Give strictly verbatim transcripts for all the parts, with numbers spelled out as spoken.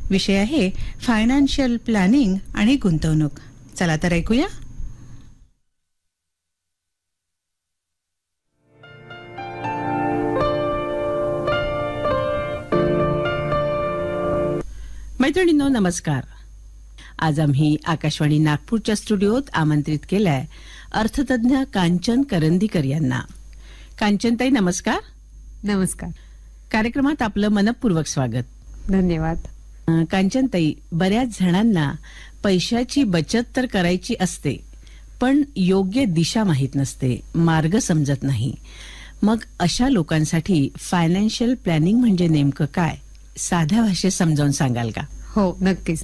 विषय आहे financial planning आणि गुंतवणूक. चला तर ऐकूया. मैत्रिणींनो, नमस्कार. आज आम्ही आकाशवाणी नागपूरच्या स्टुडिओत आमंत्रित केलाय अर्थतज्ञ कांचन करंदीकर यांना. कांचनताई, नमस्कार. नमस्कार. कार्यक्रमात आपलं मनपूर्वक स्वागत. धन्यवाद. कांचनताई, बऱ्याच जणांना पैशाची बचत तर करायची असते, पण योग्य दिशा माहीत नसते, मार्ग समजत नाही. मग अशा लोकांसाठी फायनान्शियल प्लॅनिंग म्हणजे नेमकं काय, साध्या भाषेत समजावून सांगाल का? हो, नक्कीच.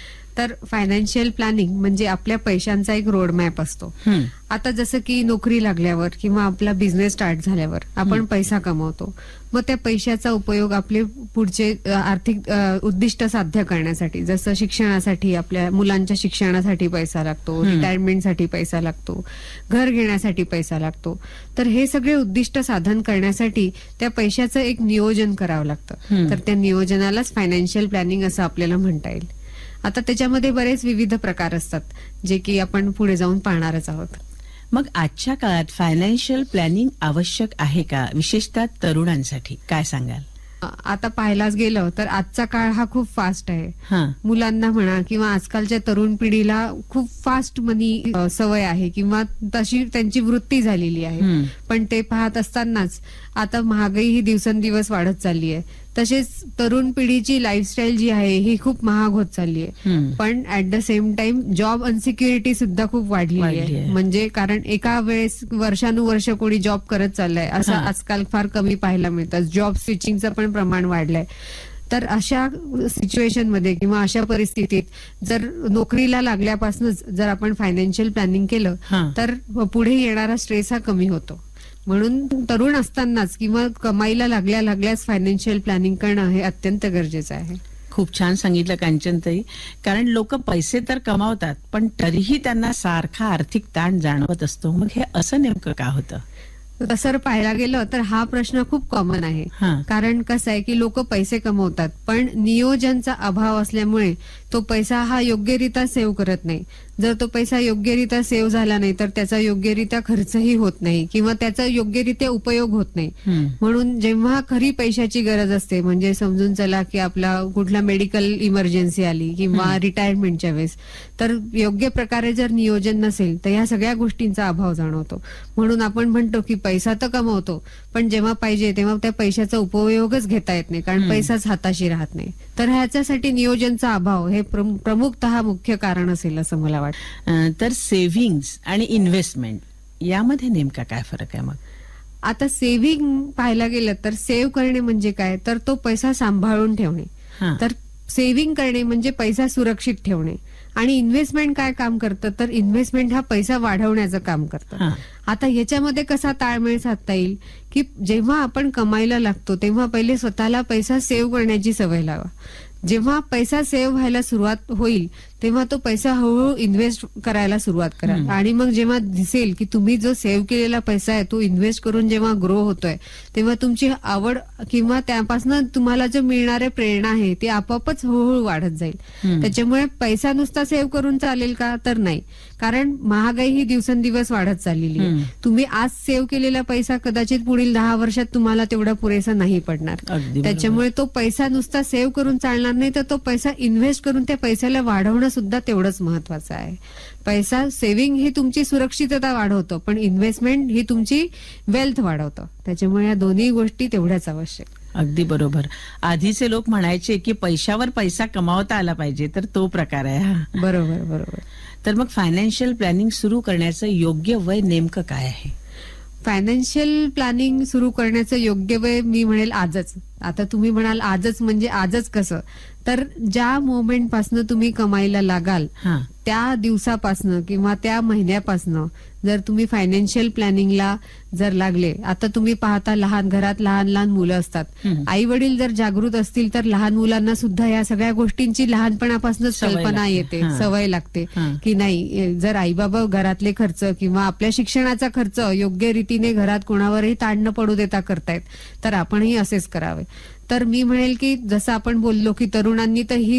तर फायनान्शियल प्लॅनिंग म्हणजे आपल्या पैशांचा एक रोड मॅप असतो. आता जसं की नोकरी लागल्यावर किंवा आपला बिझनेस स्टार्ट झाल्यावर आपण पैसा कमवतो. मग त्या पैशाचा उपयोग आपले पुढचे आर्थिक उद्दिष्ट साध्य करण्यासाठी, जसं शिक्षणासाठी, आपल्या मुलांच्या शिक्षणासाठी पैसा लागतो, रिटायरमेंटसाठी पैसा लागतो, घर घेण्यासाठी पैसा लागतो. तर हे सगळे उद्दिष्ट साधन करण्यासाठी त्या पैशाचं एक नियोजन करावं लागतं. तर त्या नियोजनालाच फायनान्शियल प्लॅनिंग असं आपल्याला म्हणता येईल. आता त्याच्यामध्ये बरेच विविध प्रकार असतात, जे की आपण पुढे जाऊन पाहणारच आहोत. मग आजच्या काळात फायनान्शियल प्लॅनिंग आवश्यक आहे का, विशेषतः तरुणांसाठी? काय सांगाल? आता पाहायलाच गेलं तर आजचा काळ हा खूप फास्ट आहे. मुलांना म्हणा किंवा आजकालच्या तरुण पिढीला खूप फास्ट मनी सवय आहे किंवा तशी त्यांची वृत्ती झालेली आहे. पण ते पाहत असतानाच आता महागाई ही दिवसेंदिवस वाढत चालली आहे. तसेच तरुण पिढीची लाईफस्टाईल जी आहे ही खूप महाग होत चालली आहे. पण at the same time job अनसिक्युरिटी सुद्धा खूप वाढलेली आहे. म्हणजे कारण एका वेळेस वर्षानुवर्ष कोणी जॉब करत चाललंय असं आजकाल फार कमी पाहायला मिळतं. जॉब स्विचिंगचं पण प्रमाण वाढलंय. तर अशा सिच्युएशनमध्ये किंवा अशा परिस्थितीत जर नोकरीला लागल्यापासूनच जर आपण फायनान्शियल प्लॅनिंग केलं तर पुढे येणारा स्ट्रेस हा कमी होतो. म्हणून तरुण असतानाच किंवा कमाईला लागल्या लागल्याच फायनान्शियल प्लॅनिंग करणं हे अत्यंत गरजेचं आहे. खूप छान सांगितलं कांचनताई. कारण लोक पैसे तर कमावतात, पण तरीही त्यांना सारखा आर्थिक ताण जाणवत असतो. मग हे असं नेमकं का होतं? तसं पाहायला गेलं तर हा प्रश्न खूप कॉमन आहे. कारण कसं आहे की लोक पैसे कमवतात, पण नियोजनचा अभाव असल्यामुळे तो पैसा हा योग्यरित्या सेव्ह करत नाही. जर तो पैसा योग्यरित्या सेव्ह झाला नाही तर त्याचा योग्यरित्या खर्चही होत नाही किंवा त्याचा योग्यरित्या उपयोग होत नाही. म्हणून जेव्हा खरी पैशाची गरज असते, म्हणजे समजून चला की आपला कुठला मेडिकल इमर्जन्सी आली किंवा रिटायरमेंटच्या वेळेस, तर योग्य प्रकारे जर नियोजन नसेल तर या सगळ्या गोष्टींचा अभाव जाणवतो. म्हणून आपण म्हणतो की पैसा तर कमवतो, पण जेव्हा पाहिजे तेव्हा त्या पैशाचा उपयोगच घेता येत नाही, कारण पैसाच हाताशी राहत नाही. तर ह्याच्यासाठी नियोजनचा अभाव हे प्रमुखतः मुख्य कारण असेल असं मला वाटतं. तर सेव्हिंग्स आणि इन्व्हेस्टमेंट यामध्ये नेमका काय फरक आहे? मग आता सेव्हिंग पाहायला गेलं तर सेव्ह करणे म्हणजे काय, तर तो पैसा सांभाळून ठेवणे. तर सेव्हिंग करणे म्हणजे पैसा सुरक्षित ठेवणे. आणि इन्व्हेस्टमेंट काय काम करतं, तर इन्व्हेस्टमेंट हा पैसा वाढवण्याचं काम करतं. आता याच्यामध्ये कसा ताळमेळ साधता येईल की जेव्हा आपण कमायला लागतो तेव्हा पहिले स्वतःला पैसा सेव्ह करण्याची सवय लावा. जेव्हा पैसा सेव्ह व्हायला सुरुवात होईल तेव्हा तो पैसा हळूहळू इन्व्हेस्ट करायला सुरुवात करा. आणि मग जेव्हा दिसेल की तुम्ही जो सेव्ह केलेला पैसा आहे तो इन्व्हेस्ट करून जेव्हा ग्रो होतोय, तेव्हा तुमची आवड किंवा त्यापासून तुम्हाला जो मिळणाऱ्या प्रेरणा आहे ती आपोआपच हळूहळू वाढत जाईल. त्याच्यामुळे पैसा नुसता सेव्ह करून चालेल का, तर नाही. कारण महागाई ही दिवसेंदिवस वाढत चाललेली आहे. तुम्ही आज सेव्ह केलेला पैसा कदाचित पुढील दहा वर्षात तुम्हाला तेवढा पुरेसा नाही पडणार. त्याच्यामुळे तो पैसा नुसता सेव्ह करून चालणार नाही, तर तो पैसा इन्व्हेस्ट करून त्या पैशाला वाढवणं सुद्धा तेवढंच महत्वाचं आहे. पैसा सेव्हिंग ही तुमची सुरक्षितता वाढवतं, पण इन्व्हेस्टमेंट ही तुमची वेल्थ वाढवतं. त्याच्यामुळे या दोन्ही गोष्टी तेवढ्याच आवश्यक. अगदी बरोबर. आधीचे लोक म्हणायचे की पैशावर पैसा कमावता आला पाहिजे, तर तो प्रकार आहे हा. बरोबर बरोबर. तर मग फायनान्शियल प्लॅनिंग सुरू करण्याचं योग्य वय नेमकं काय आहे? फायनान्शियल प्लॅनिंग सुरू करण्याचं योग्य वय मी म्हणेल आजच. आता तुम्ही म्हणाल आजच म्हणजे आजच कसं, तर ज्या मोमेंट पासनं तुम्ही कमाईला लागाल त्या दिवसापासनं किंवा त्या महिन्यापासनं जर तुम्ही फायनान्शियल प्लॅनिंगला जर लागले. आता तुम्ही पाहता लहान घरात लहान लहान मुलं असतात. आई वडील जर जागृत असतील तर लहान मुलांना सुद्धा या सगळ्या गोष्टींची लहानपणापासूनच कल्पना येते, सवय लागते की नाही, जर आई बाबा घरातले खर्च किंवा आपल्या शिक्षणाचा खर्च योग्य रीतीने घरात कोणावरही ताण न पडू देता करतायत, तर आपणही असेच करावे. तर मी म्हणेल की जसं आपण बोललो की तरुणांनी तर ही